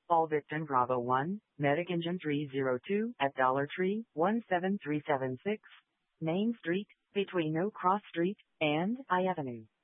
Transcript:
All victim Bravo 1, Medic Engine 302 at Dollar Tree, 17376, Main Street, between No Cross Street and I Avenue.